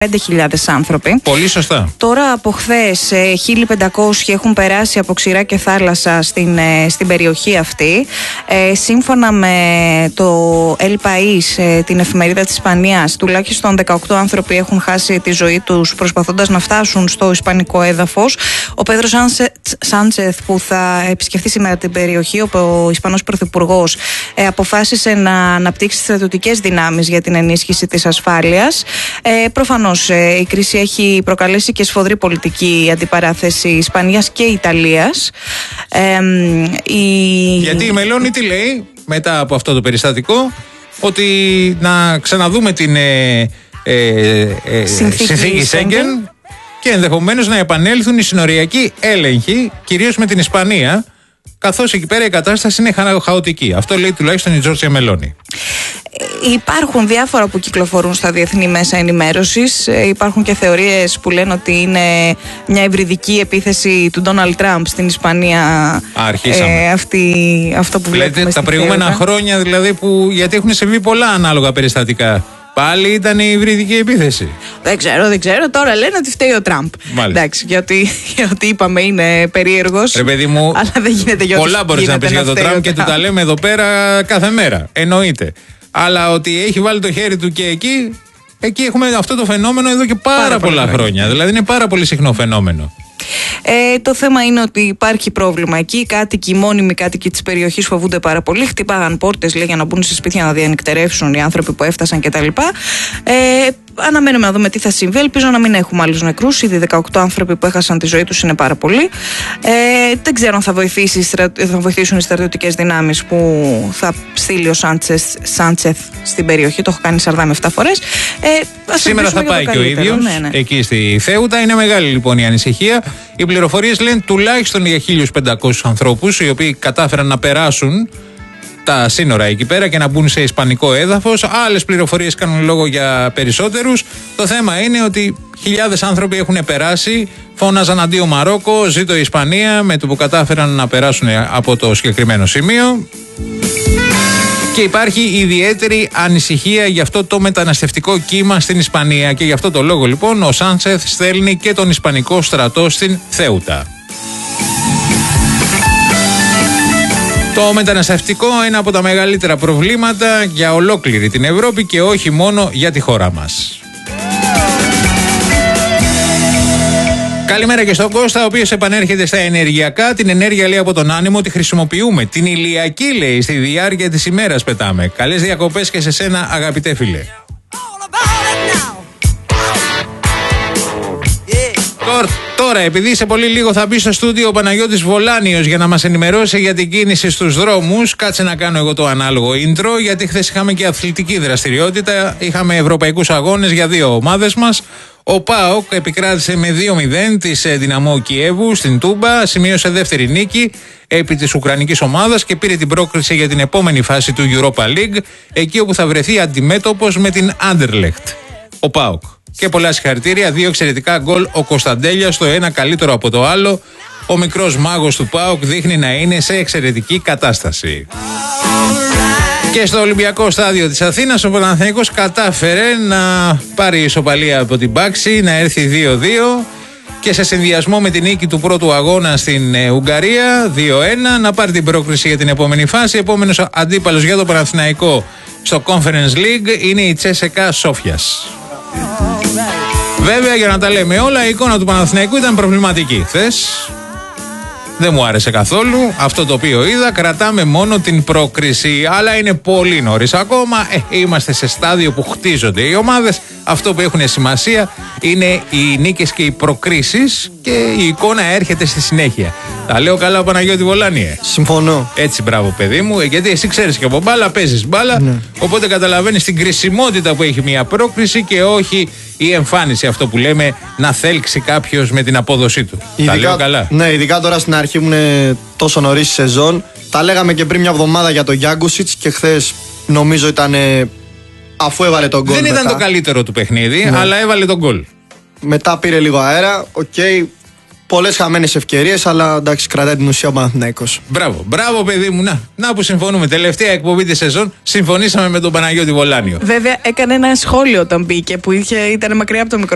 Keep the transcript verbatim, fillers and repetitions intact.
πέντε χιλιάδες άνθρωποι. Πολύ σωστά. Τώρα από χθες χίλια πεντακόσιοι έχουν περάσει από ξηρά και θάλασσα στην, στην περιοχή αυτή. Ε, σύμφωνα με το El País, την εφημερίδα της Ισπανίας, τουλάχιστον δεκαοκτώ άνθρωποι έχουν χάσει τη ζωή τους προσπαθώντας να φτάσουν στο ισπανικό έδαφος. Ο Πέδρο Σάντσεθ, που θα επισκεφθεί σήμερα την περιοχή, ο Ισπανός Πρωθυπουργός, ε, αποφάσισε να αναπτύξει στρατιωτικές δυνάμεις για την ενίσχυση της ασφάλειας. Ε, προφανώς ε, η κρίση έχει προκαλέσει και σφοδρή πολιτική αντιπαράθεση Ισπανίας και Ιταλίας. Ε, η... Γιατί η Μελώνη τι λέει μετά από αυτό το περιστατικό? Ότι να ξαναδούμε την ε, ε, ε, συνθήκη Σέγγεν και ενδεχομένως να επανέλθουν οι συνοριακοί έλεγχοι, κυρίως με την Ισπανία, καθώς εκεί πέρα η κατάσταση είναι χαοτική. Αυτό λέει τουλάχιστον η Τζόρτζια Μελώνη. Υπάρχουν διάφορα που κυκλοφορούν στα διεθνή μέσα ενημέρωσης. Υπάρχουν και θεωρίες που λένε ότι είναι μια υβριδική επίθεση του Ντόναλντ Τραμπ στην Ισπανία. Αρχίσαμε. Ε, αυτή, αυτό που βλέπουμε. Λέτε τα προηγούμενα Θέουτα. χρόνια δηλαδή, που, γιατί έχουν συμβεί πολλά ανάλογα περιστατικά. Πάλι ήταν η υβριδική επίθεση. Δεν ξέρω, δεν ξέρω. Τώρα λένε ότι φταίει ο Τραμπ. Εντάξει, γιατί ό,τι είπαμε είναι περίεργος. Ρε παιδί μου, αλλά δεν γίνεται για πολλά μπορείς να πεις για τον Τραμπ και του τα λέμε εδώ πέρα κάθε μέρα. Εννοείται. Αλλά ότι έχει βάλει το χέρι του και εκεί, εκεί έχουμε αυτό το φαινόμενο εδώ και πάρα, πάρα πολλά χρόνια. χρόνια. Δηλαδή είναι πάρα πολύ συχνό φαινόμενο. Ε, το θέμα είναι ότι υπάρχει πρόβλημα εκεί. Οι κάτοικοι, οι μόνιμοι κάτοικοι της περιοχής φοβούνται πάρα πολύ. Χτυπάγαν πόρτες, λέει, για να μπουν σε σπίτια να διανυκτερεύσουν οι άνθρωποι που έφτασαν κτλ. Ε, αναμένουμε να δούμε τι θα συμβεί. Ελπίζω να μην έχουμε άλλους νεκρούς. Ήδη δεκαοκτώ άνθρωποι που έχασαν τη ζωή τους είναι πάρα πολλοί. Ε, δεν ξέρω αν θα, βοηθήσει, θα βοηθήσουν οι στρατιωτικές δυνάμεις που θα στείλει ο Σάντσεθ στην περιοχή. Το έχω κάνει σαρδάμ επτά φορές. Ε, Σήμερα θα πάει και ο ίδιος ναι, ναι. εκεί στη Θέουτα. Είναι μεγάλη λοιπόν η ανησυχία. Οι πληροφορίες λένε τουλάχιστον για χίλιους πεντακόσιους ανθρώπους, οι οποίοι κατάφεραν να περάσουν τα σύνορα εκεί πέρα και να μπουν σε ισπανικό έδαφος. Άλλες πληροφορίες κάνουν λόγο για περισσότερους. Το θέμα είναι ότι χιλιάδες άνθρωποι έχουν περάσει, φώναζαν αντίο Μαρόκο, ζήτω η Ισπανία, με το που κατάφεραν να περάσουν από το συγκεκριμένο σημείο. Και υπάρχει ιδιαίτερη ανησυχία για αυτό το μεταναστευτικό κύμα στην Ισπανία και γι' αυτό το λόγο λοιπόν ο Σάντσεθ στέλνει και τον Ισπανικό στρατό στην Θέουτα. Το μεταναστευτικό είναι από τα μεγαλύτερα προβλήματα για ολόκληρη την Ευρώπη και όχι μόνο για τη χώρα μας. Καλημέρα και στον Κώστα, ο οποίος επανέρχεται στα ενεργειακά. Την ενέργεια, λέει, από τον άνεμο τη χρησιμοποιούμε. Την ηλιακή, λέει, στη διάρκεια της ημέρας πετάμε. Καλές διακοπές και σε σένα, αγαπητέ φίλε. Τώρα, τώρα, επειδή σε πολύ λίγο θα μπει στο στούντιο ο Παναγιώτης Βολάνιος για να μας ενημερώσει για την κίνηση στους δρόμους, κάτσε να κάνω εγώ το ανάλογο intro, γιατί χθες είχαμε και αθλητική δραστηριότητα. Είχαμε ευρωπαϊκούς αγώνες για δύο ομάδες μας. Ο ΠΑΟΚ επικράτησε με δύο μηδέν της Δυναμό Κιέβου στην Τούμπα, σημείωσε δεύτερη νίκη επί της Ουκρανικής ομάδας και πήρε την πρόκριση για την επόμενη φάση του Europa League, εκεί όπου θα βρεθεί αντιμέτωπος με την Άντερλεχτ. Ο ΠΑΟΚ. Και πολλά συγχαρητήρια, δύο εξαιρετικά γκολ ο Κωνσταντέλιας, το ένα καλύτερο από το άλλο. Ο μικρός μάγος του ΠΑΟΚ δείχνει να είναι σε εξαιρετική κατάσταση. Και στο Ολυμπιακό στάδιο της Αθήνας ο Παναθηναϊκός κατάφερε να πάρει ισοπαλία από την Πάξη, να έρθει δύο δύο και σε συνδυασμό με την νίκη του πρώτου αγώνα στην ε, Ουγγαρία δύο ένα να πάρει την πρόκριση για την επόμενη φάση. Επόμενος αντίπαλος για το Παναθηναϊκό στο Conference League είναι η Τσέσεκα Σόφιας. Βέβαια, για να τα λέμε όλα, η εικόνα του Παναθηναϊκού ήταν προβληματική χθες. Δεν μου άρεσε καθόλου αυτό το οποίο είδα. Κρατάμε μόνο την πρόκριση. Αλλά είναι πολύ νωρίς ακόμα. Ε, είμαστε σε στάδιο που χτίζονται οι ομάδες. Αυτό που έχουν σημασία είναι οι νίκες και οι προκρίσεις. Και η εικόνα έρχεται στη συνέχεια. Τα λέω καλά, ο Παναγιώτη Βολάνιε? Συμφωνώ. Έτσι, μπράβο, παιδί μου. Γιατί εσύ ξέρεις και από μπάλα, παίζεις μπάλα. Ναι. Οπότε καταλαβαίνεις την κρισιμότητα που έχει μια πρόκριση και όχι η εμφάνιση, αυτό που λέμε, να θέλξει κάποιος με την απόδοσή του. Ειδικά, τα λέω καλά. Ναι, ειδικά τώρα στην αρχή μου είναι τόσο νωρίς η σεζόν. Τα λέγαμε και πριν μια εβδομάδα για τον Γιάνγκουσιτς και χθες νομίζω ήταν αφού έβαλε τον γκολ. Δεν μετά. ήταν το καλύτερο του παιχνίδι, ναι, αλλά έβαλε τον γκολ. Μετά πήρε λίγο αέρα, οκ. Okay. Πολλές χαμένες ευκαιρίες, αλλά εντάξει, κρατάει την ουσία ο Παναθηναϊκός. Μπράβο, μπράβο, παιδί μου. Να, να που συμφωνούμε. Τελευταία εκπομπή τη σεζόν συμφωνήσαμε με τον Παναγιώτη Βολάνιο. Βέβαια, έκανε ένα σχόλιο όταν μπήκε που είχε, ήταν μακριά από το μικρόφωνο.